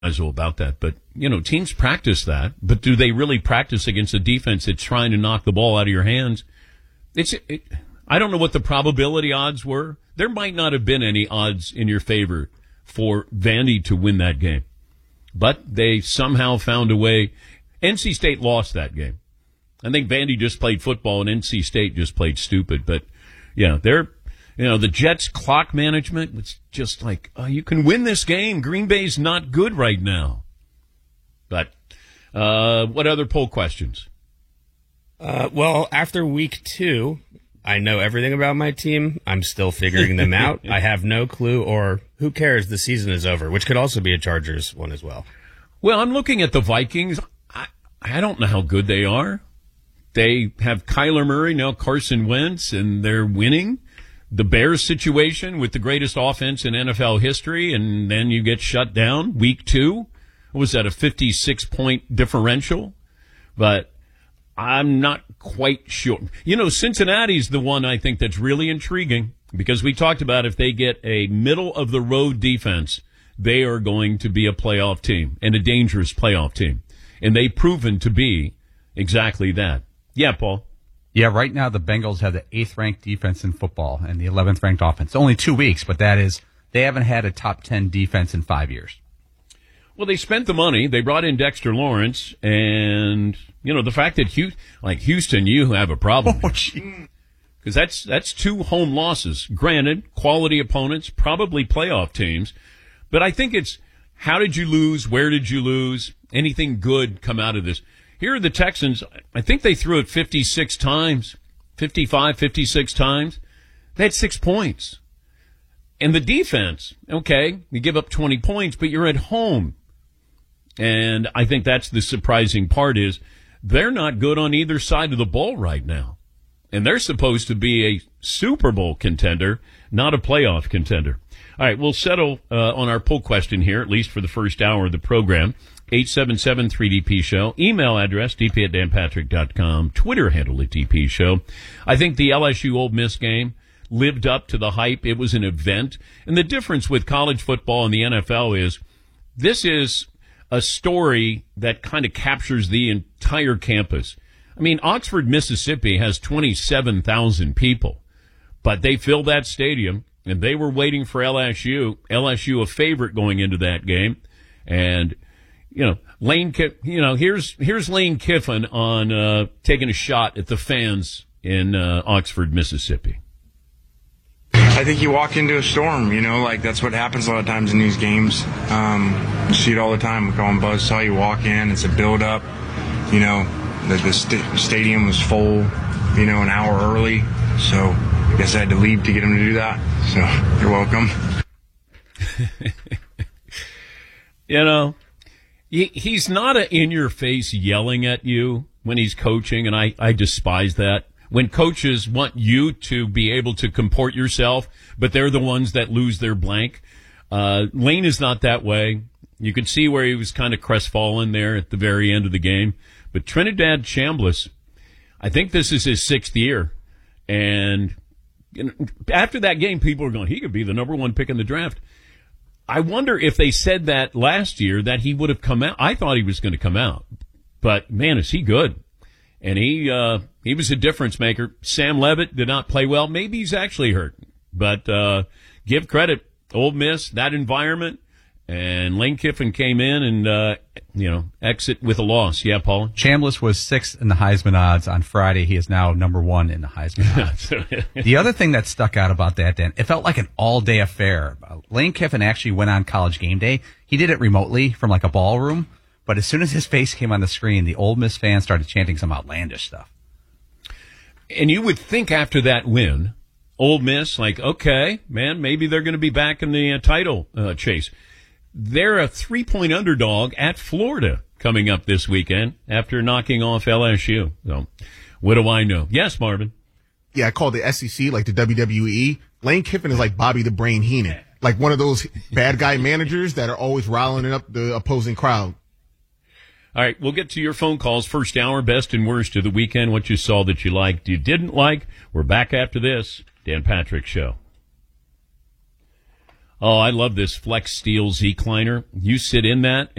about that. But, teams practice that. But do they really practice against a defense that's trying to knock the ball out of your hands? I don't know what the probability odds were. There might not have been any odds in your favor for Vandy to win that game. But they somehow found a way. NC State lost that game. I think Vandy just played football and NC State just played stupid. But, yeah, the Jets' clock management was just like, you can win this game. Green Bay's not good right now. But what other poll questions? Well, after week 2, I know everything about my team. I'm still figuring them out. I have no clue, or who cares? The season is over, which could also be a Chargers one as well. Well, I'm looking at the Vikings. I don't know how good they are. They have Kyler Murray, now Carson Wentz, and they're winning. The Bears situation with the greatest offense in NFL history, and then you get shut down week 2. Was that a 56-point differential? But I'm not quite sure. Cincinnati's the one I think that's really intriguing because we talked about if they get a middle-of-the-road defense, they are going to be a playoff team and a dangerous playoff team. And they've proven to be exactly that. Yeah, Paul. Yeah, right now the Bengals have the 8th-ranked defense in football and the 11th-ranked offense. Only 2 weeks, but that is, they haven't had a top 10 defense in 5 years. Well, they spent the money. They brought in Dexter Lawrence, and, the fact that Houston, you have a problem. Because that's 2 home losses. Granted, quality opponents, probably playoff teams. But I think it's, how did you lose? Where did you lose? Anything good come out of this? Here are the Texans. I think they threw it 56 times, 55, 56 times. They had 6 points. And the defense, okay, you give up 20 points, but you're at home. And I think that's the surprising part is they're not good on either side of the ball right now. And they're supposed to be a Super Bowl contender, not a playoff contender. All right, we'll settle on our poll question here, at least for the first hour of the program. 877-3DP Show. Email address, dp@danpatrick.com. Twitter handle at DP Show. I think the LSU Ole Miss game lived up to the hype. It was an event. And the difference with college football and the NFL is this is a story that kind of captures the entire campus. I mean, Oxford, Mississippi has 27,000 people, but they filled that stadium, and they were waiting for LSU. LSU a favorite going into that game. And, here's Lane Kiffin on taking a shot at the fans in Oxford, Mississippi. I think you walk into a storm, that's what happens a lot of times in these games. You see it all the time. We call them buzzsaw. You walk in, it's a build-up. The stadium was full, an hour early. So I guess I had to leave to get him to do that. So you're welcome. He's not in-your-face yelling at you when he's coaching, and I despise that. When coaches want you to be able to comport yourself, but they're the ones that lose their blank. Lane is not that way. You could see where he was kind of crestfallen there at the very end of the game. But Trinidad Chambliss, I think this is his 6th year. And after that game, people are going, he could be the number 1 pick in the draft. I wonder if they said that last year that he would have come out. I thought he was going to come out. But, man, is he good. And he was a difference maker. Sam Levitt did not play well. Maybe he's actually hurt. But give credit. Ole Miss, that environment. And Lane Kiffin came in and, exit with a loss. Yeah, Paul? Chambliss was 6th in the Heisman odds on Friday. He is now number 1 in the Heisman odds. The other thing that stuck out about that, Dan, it felt like an all-day affair. Lane Kiffin actually went on College Game Day. He did it remotely from like a ballroom. But as soon as his face came on the screen, the Ole Miss fans started chanting some outlandish stuff. And you would think after that win, Ole Miss, okay, man, maybe they're going to be back in the title chase. They're a 3-point underdog at Florida coming up this weekend after knocking off LSU. So, what do I know? Yes, Marvin. Yeah, I call the SEC like the WWE. Lane Kiffin is like Bobby the Brain Heenan, like one of those bad guy managers that are always riling up the opposing crowd. All right, we'll get to your phone calls. First hour, best and worst of the weekend, what you saw that you liked, you didn't like. We're back after this. Dan Patrick Show. Oh, I love this Flex Steel Z-Kleiner. You sit in that